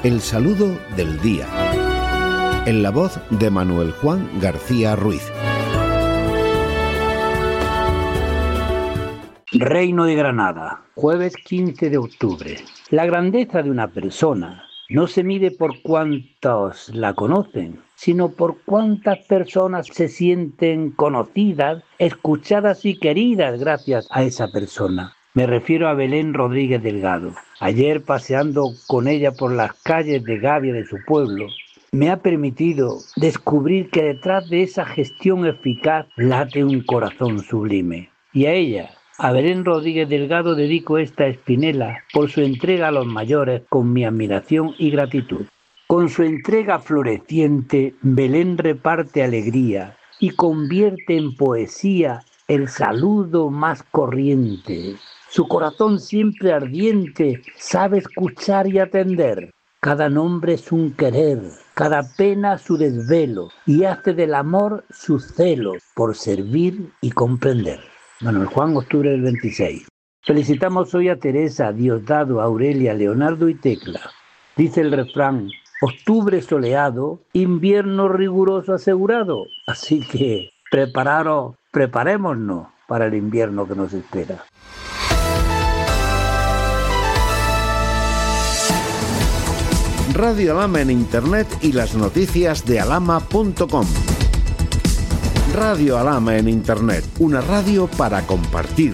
El saludo del día. En la voz de Manuel Juan García Ruiz. Reino de Granada, jueves 15 de octubre. La grandeza de una persona no se mide por cuántos la conocen, sino por cuántas personas se sienten conocidas, escuchadas y queridas gracias a esa persona. Me refiero a Belén Rodríguez Delgado. Ayer, paseando con ella por las calles de Gavia de su pueblo, me ha permitido descubrir que detrás de esa gestión eficaz late un corazón sublime. Y a ella, a Belén Rodríguez Delgado, dedico esta espinela por su entrega a los mayores con mi admiración y gratitud. Con su entrega floreciente, Belén reparte alegría y convierte en poesía el saludo más corriente. Su corazón siempre ardiente sabe escuchar y atender. Cada nombre es un querer, cada pena su desvelo, y hace del amor su celo por servir y comprender. Manuel Juan, octubre del 26. Felicitamos hoy a Teresa, Diosdado, Aurelia, Leonardo y Tecla. Dice el refrán: octubre soleado, invierno riguroso asegurado. Así que preparémonos para el invierno que nos espera. Radio Alhama en Internet y las noticias de alhama.com. Radio Alhama en Internet, una radio para compartir.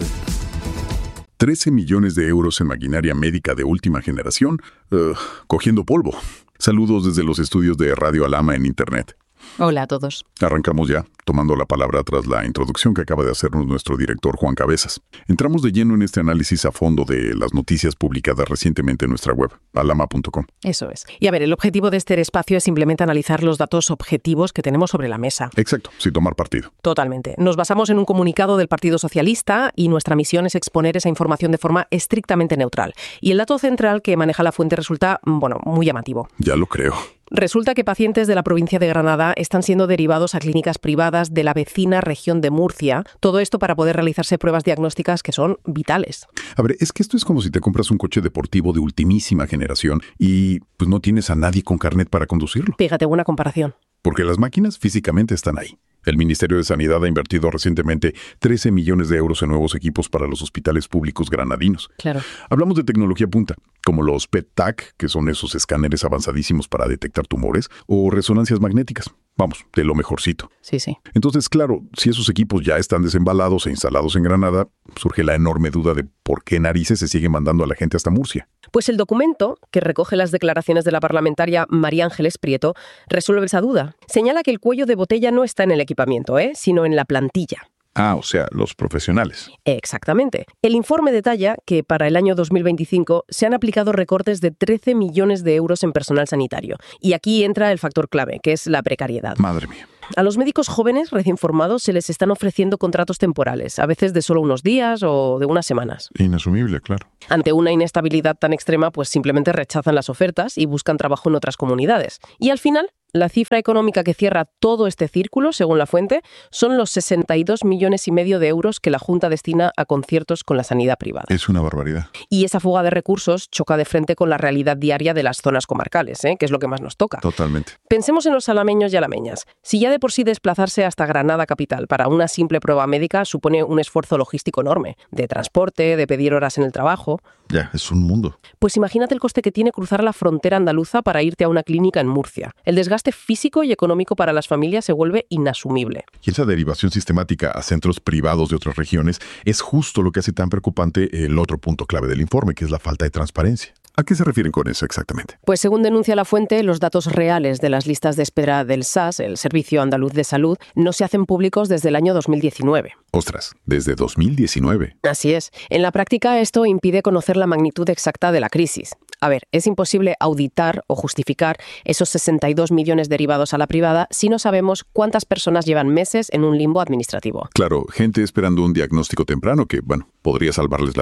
13 millones de euros en maquinaria médica de última generación, cogiendo polvo. Saludos desde los estudios de Radio Alhama en Internet. Hola a todos. Arrancamos ya, tomando la palabra tras la introducción que acaba de hacernos nuestro director Juan Cabezas. Entramos de lleno en este análisis a fondo de las noticias publicadas recientemente en nuestra web, alhama.com. Eso es. Y a ver, el objetivo de este espacio es simplemente analizar los datos objetivos que tenemos sobre la mesa. Exacto, sin tomar partido. Totalmente. Nos basamos en un comunicado del Partido Socialista y nuestra misión es exponer esa información de forma estrictamente neutral. Y el dato central que maneja la fuente resulta, muy llamativo. Ya lo creo. Resulta que pacientes de la provincia de Granada están siendo derivados a clínicas privadas de la vecina región de Murcia. Todo esto para poder realizarse pruebas diagnósticas que son vitales. A ver, es que esto es como si te compras un coche deportivo de ultimísima generación y pues no tienes a nadie con carnet para conducirlo. Fíjate, buena comparación. Porque las máquinas físicamente están ahí. El Ministerio de Sanidad ha invertido recientemente 13 millones de euros en nuevos equipos para los hospitales públicos granadinos. Claro. Hablamos de tecnología punta, como los PET-TAC, que son esos escáneres avanzadísimos para detectar tumores, o resonancias magnéticas. Vamos, de lo mejorcito. Sí, sí. Entonces, claro, si esos equipos ya están desembalados e instalados en Granada, surge la enorme duda de por qué narices se sigue mandando a la gente hasta Murcia. Pues el documento, que recoge las declaraciones de la parlamentaria María Ángeles Prieto, resuelve esa duda. Señala que el cuello de botella no está en el equipamiento, sino en la plantilla. Ah, o sea, los profesionales. Exactamente. El informe detalla que para el año 2025 se han aplicado recortes de 13 millones de euros en personal sanitario. Y aquí entra el factor clave, que es la precariedad. Madre mía. A los médicos jóvenes recién formados se les están ofreciendo contratos temporales, a veces de solo unos días o de unas semanas. Inasumible, claro. Ante una inestabilidad tan extrema, pues simplemente rechazan las ofertas y buscan trabajo en otras comunidades. Y al final, la cifra económica que cierra todo este círculo, según la fuente, son los 62,5 millones de euros que la Junta destina a conciertos con la sanidad privada. Es una barbaridad. Y esa fuga de recursos choca de frente con la realidad diaria de las zonas comarcales, que es lo que más nos toca. Totalmente. Pensemos en los alameños y alameñas. Si ya de por sí desplazarse hasta Granada capital para una simple prueba médica supone un esfuerzo logístico enorme, de transporte, de pedir horas en el trabajo. Ya, es un mundo. Pues imagínate el coste que tiene cruzar la frontera andaluza para irte a una clínica en Murcia. El desgaste físico y económico para las familias se vuelve inasumible. Y esa derivación sistemática a centros privados de otras regiones es justo lo que hace tan preocupante el otro punto clave del informe, que es la falta de transparencia. ¿A qué se refieren con eso exactamente? Pues según denuncia la fuente, los datos reales de las listas de espera del SAS, el Servicio Andaluz de Salud, no se hacen públicos desde el año 2019. Ostras, ¿desde 2019? Así es. En la práctica, esto impide conocer la magnitud exacta de la crisis. A ver, es imposible auditar o justificar esos 62 millones derivados a la privada si no sabemos cuántas personas llevan meses en un limbo administrativo. Claro, gente esperando un diagnóstico temprano que, podría salvarles la vida.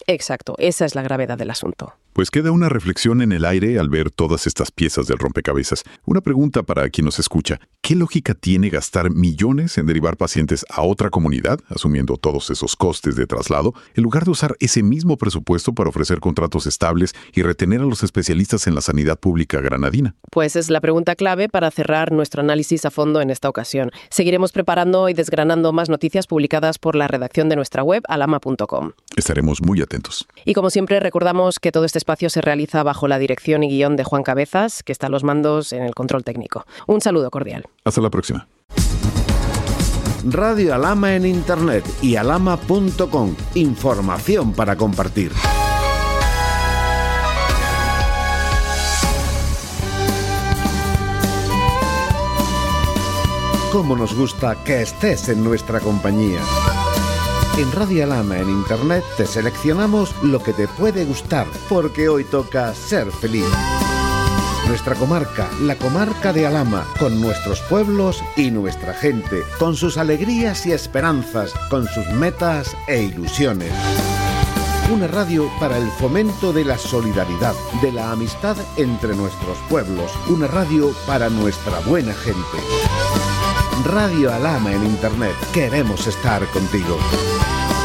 Exacto, esa es la gravedad del asunto. Pues queda una reflexión en el aire al ver todas estas piezas del rompecabezas. Una pregunta para quien nos escucha. ¿Qué lógica tiene gastar millones en derivar pacientes a otra comunidad, asumiendo todos esos costes de traslado, en lugar de usar ese mismo presupuesto para ofrecer contratos estables y retener a los especialistas en la sanidad pública granadina? Pues es la pregunta clave para cerrar nuestro análisis a fondo en esta ocasión. Seguiremos preparando y desgranando más noticias publicadas por la redacción de nuestra web, alama.com. Estaremos muy atentos. Y como siempre, recordamos que todo este espacio se realiza bajo la dirección y guión de Juan Cabezas, que está a los mandos en el control técnico. Un saludo cordial. Hasta la próxima. Radio Alama en Internet y alama.com. Información para compartir. Cómo nos gusta que estés en nuestra compañía. En Radio Alama en Internet te seleccionamos lo que te puede gustar, porque hoy toca ser feliz. Nuestra comarca, la comarca de Alama, con nuestros pueblos y nuestra gente, con sus alegrías y esperanzas, con sus metas e ilusiones. Una radio para el fomento de la solidaridad, de la amistad entre nuestros pueblos. Una radio para nuestra buena gente. Radio Alama en Internet. Queremos estar contigo.